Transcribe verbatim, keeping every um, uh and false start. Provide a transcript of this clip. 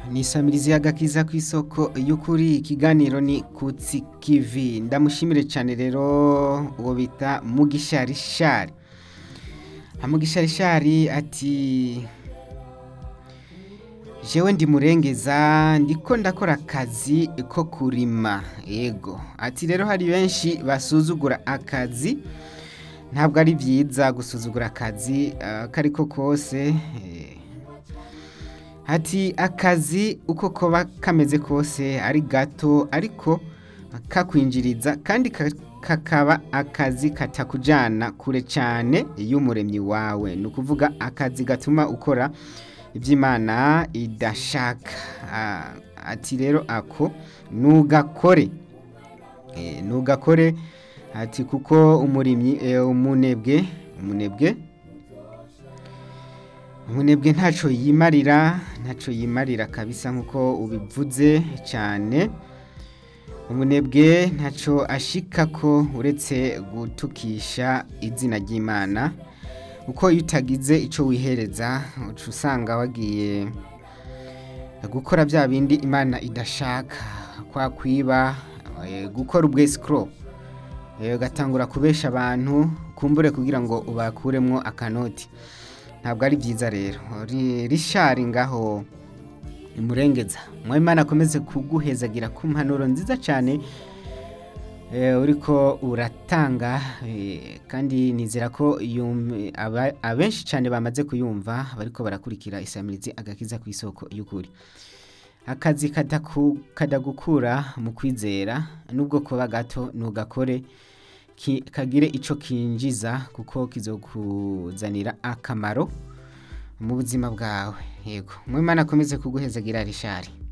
nisamirizi y'agakiza ku isoko y'ukuri ikiganiro ni kutsi kivi ndamushimire cyane rero uwo bita Mugisha Richard Mugisha Richard ati jewe ndi murengeza ndiko ndakora akazi ko kurima yego ati rero hari benshi basuzugura akazi ntabwo ari byiza gusuzugura akazi uh, kariko kose eh, Hati akazi uko koba kameze kose ari gato ariko kakwinjiriza kandi kakaba akazi katakujana kure cyane y'umuremyi wawe ni ukuvuga akazi gatuma ukora iby'Imana idashaka ati rero ako nugakore e, nugakore ati kuko umurimyi e, umunebwe umunebwe Umunebwe ntaco yimarira ntaco yimarira kabisa nkuko ubivuze cyane umunebwe ntaco ashikako uretse gutukisha izina ry'Imana uko yutagize ico wihereza uca usanga wagiye gukora bya bindi Imana idashaka kwa kwiba gukora ubwescro gatangura kubesha abantu kumbure kugira ngo ubakuremwo akanoti ntabwo ari byiza rero Richard ngaho imurengeza Imana akomeze kuguhezagira ku mpanuro nziza cyane uriko uratanga kandi nizera ko abenshi cyane bamaze kuyumva bariko barakurikira isamirizi agakiza ku isoko y'ukuri akazi kadagukura mu kwizera nubwo kuba gato nugakore kagire ico kinjiza kuko kizokuzanira akamaro mu buzima bwawe yego Imana akomeze kuguhezagira Richard